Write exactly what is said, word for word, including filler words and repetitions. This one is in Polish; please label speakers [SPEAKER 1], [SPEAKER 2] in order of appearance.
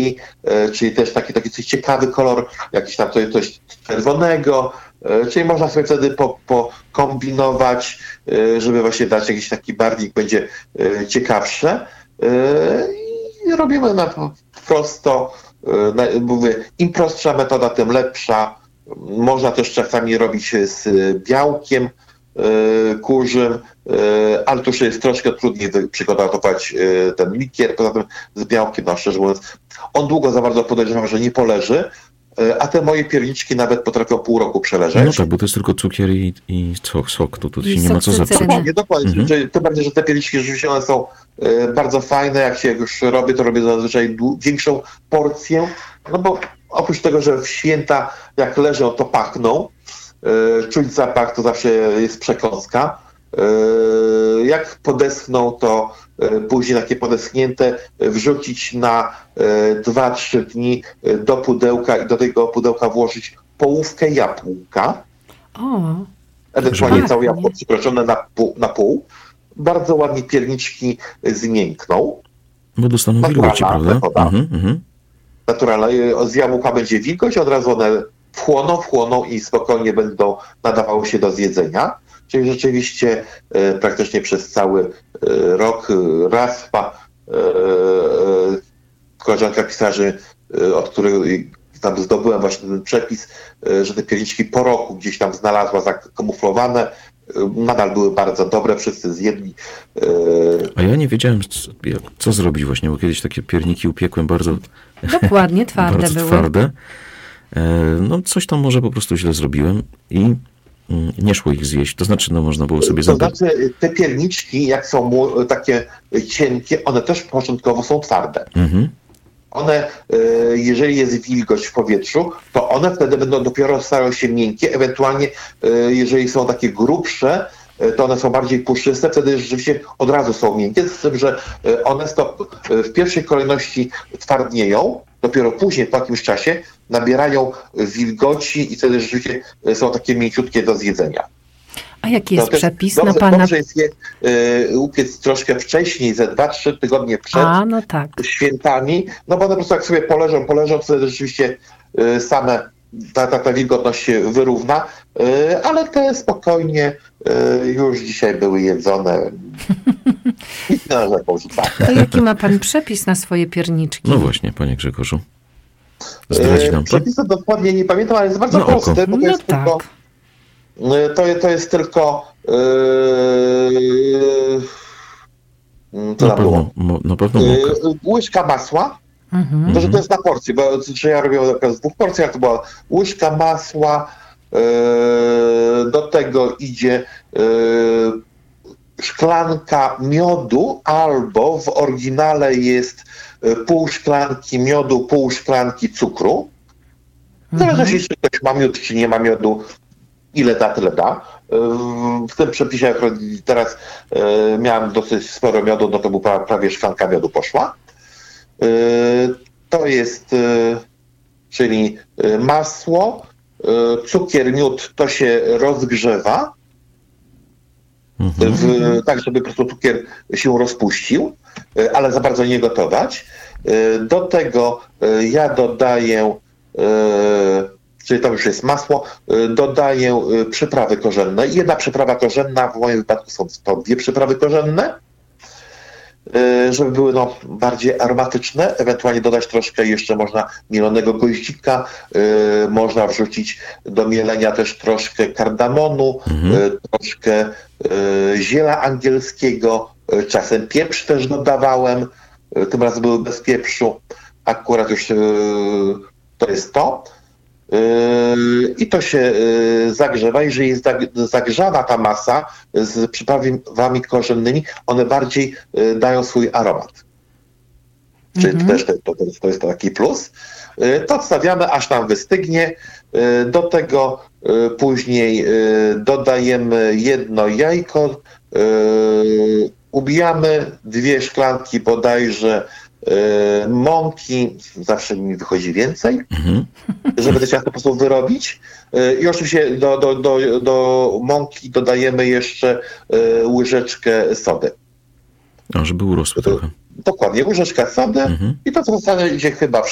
[SPEAKER 1] Czyli, czyli też taki, taki coś ciekawy kolor, jakiś tam coś, coś czerwonego, czyli można sobie wtedy po, pokombinować, żeby właśnie dać jakiś taki barwnik, będzie ciekawsze. I robimy na prosto, mówię, im prostsza metoda, tym lepsza. Można też czasami robić z białkiem kurzym, ale to już jest troszkę trudniej przygotować ten likier. Poza tym z białkiem, no szczerze mówiąc, on długo za bardzo podejrzewam, że nie poleży, a te moje pierniczki nawet potrafią pół roku przeleżeć.
[SPEAKER 2] No tak, bo to jest tylko cukier i, i sok, sok, to tutaj
[SPEAKER 3] I
[SPEAKER 2] się nie ma co
[SPEAKER 3] cytryny.
[SPEAKER 2] zepsuć.
[SPEAKER 1] Dokładnie, dokładnie.
[SPEAKER 2] Mhm.
[SPEAKER 1] Tym bardziej, że te pierniczki rzeczywiście one są bardzo fajne. Jak się już robię, to robię zazwyczaj większą porcję, no bo oprócz tego, że w święta jak leżą, to pachną, czuć zapach, to zawsze jest przekąska. Jak podeschną, to później takie podeschnięte wrzucić na dwa trzy dni do pudełka i do tego pudełka włożyć połówkę jabłka.
[SPEAKER 3] O,
[SPEAKER 1] Ewentualnie
[SPEAKER 3] tak,
[SPEAKER 1] całe jabłko
[SPEAKER 3] nie?
[SPEAKER 1] przykroczone na pół, na pół. Bardzo ładnie pierniczki zmiękną.
[SPEAKER 2] Bo dostaną wilgoci,
[SPEAKER 1] Naturalna
[SPEAKER 2] prawda?
[SPEAKER 1] metoda.
[SPEAKER 2] Mhm, mhm.
[SPEAKER 1] Naturalna. Z jabłka będzie wilgoć, od razu one wchłoną, wchłoną i spokojnie będą nadawały się do zjedzenia. Czyli rzeczywiście e, praktycznie przez cały e, rok e, raspa e, e, koleżanka pisarzy, e, od której tam zdobyłem właśnie ten przepis, e, że te pierniczki po roku gdzieś tam znalazła zakamuflowane, e, nadal były bardzo dobre, wszyscy zjedli. E,
[SPEAKER 2] A ja nie wiedziałem, co, jak, co zrobić właśnie, bo kiedyś takie pierniki upiekłem bardzo,
[SPEAKER 3] Dokładnie, twarde
[SPEAKER 2] bardzo
[SPEAKER 3] były.
[SPEAKER 2] twarde. E, no coś tam może po prostu źle zrobiłem i mm, nie szło ich zjeść. To znaczy, no można było sobie
[SPEAKER 1] To
[SPEAKER 2] zabrać.
[SPEAKER 1] znaczy, te pierniczki, jak są mu- takie cienkie, one też początkowo są twarde.
[SPEAKER 2] Mhm.
[SPEAKER 1] One, e, jeżeli jest wilgoć w powietrzu, to one wtedy będą dopiero stają się miękkie. Ewentualnie, e, jeżeli są takie grubsze, e, to one są bardziej puszyste, wtedy rzeczywiście od razu są miękkie, z tym, że e, one sto, e, w pierwszej kolejności twardnieją, dopiero później po jakimś czasie nabierają wilgoci i wtedy rzeczywiście e, są takie mięciutkie do zjedzenia.
[SPEAKER 3] A jaki jest
[SPEAKER 1] No to
[SPEAKER 3] przepis
[SPEAKER 1] dobrze,
[SPEAKER 3] na pana?
[SPEAKER 1] Dobrze jest je y, upiec troszkę wcześniej, ze dwa trzy tygodnie przed
[SPEAKER 3] A, no tak.
[SPEAKER 1] świętami, no bo one po prostu jak sobie poleżą, poleżą, to wtedy rzeczywiście y, same ta, ta, ta wilgotność się wyrówna, y, ale te spokojnie y, już dzisiaj były jedzone. I na rzeką rzucane.
[SPEAKER 3] To jaki ma pan przepis na swoje pierniczki?
[SPEAKER 2] No właśnie, panie Grzegorzu. Zdradzi nam to?
[SPEAKER 1] Przepisy dokładnie nie pamiętam, ale jest bardzo
[SPEAKER 2] Na oko.
[SPEAKER 1] proste, bo to
[SPEAKER 3] No
[SPEAKER 1] jest
[SPEAKER 3] tak.
[SPEAKER 1] tylko To, to jest tylko yy, to
[SPEAKER 2] Na
[SPEAKER 1] było.
[SPEAKER 2] pewno, mo, na pewno mąka.
[SPEAKER 1] Yy, łyżka masła,
[SPEAKER 3] Mhm.
[SPEAKER 1] to, że to jest na porcję, bo że ja robię na przykład z dwóch porcjach, to była łyżka masła, yy, do tego idzie yy, szklanka miodu, albo w oryginale jest yy, pół szklanki miodu, pół szklanki cukru. W zależności, czy ktoś ma miód, czy nie ma miodu, ile da, tyle da. W tym przepisie, jak teraz e, miałem dosyć sporo miodu, no to był pra, prawie szklanka miodu poszła. E, to jest, e, czyli e, masło, e, cukier, miód, to się rozgrzewa,
[SPEAKER 2] Mhm.
[SPEAKER 1] w, tak żeby po prostu cukier się rozpuścił, e, ale za bardzo nie gotować. E, do tego e, ja dodaję e, czyli to już jest masło, dodaję przyprawy korzenne. Jedna przyprawa korzenna, w moim wypadku są to dwie przyprawy korzenne, żeby były no, bardziej aromatyczne. Ewentualnie dodać troszkę jeszcze można mielonego goździka, można wrzucić do mielenia też troszkę kardamonu,
[SPEAKER 2] Mhm.
[SPEAKER 1] troszkę ziela angielskiego, czasem pieprz też dodawałem, tym razem były bez pieprzu, akurat już to jest to. Yy, I to się yy, zagrzewa. Jeżeli jest zagrzana ta masa z przyprawami korzennymi, one bardziej yy, dają swój aromat. Czyli
[SPEAKER 3] Mhm.
[SPEAKER 1] też to, to, to jest taki plus. Yy, To odstawiamy, aż nam wystygnie. Yy, Do tego yy, później yy, dodajemy jedno jajko, yy, ubijamy dwie szklanki bodajże yy, mąki, zawsze mi wychodzi więcej,
[SPEAKER 2] Mhm.
[SPEAKER 1] żeby te ciasto po prostu wyrobić. Yy, I oczywiście do, do, do, do mąki dodajemy jeszcze yy, łyżeczkę sody.
[SPEAKER 2] A, żeby urosły trochę.
[SPEAKER 1] Dokładnie, łyżeczka sody
[SPEAKER 2] Mhm.
[SPEAKER 1] i to w zasadzie chyba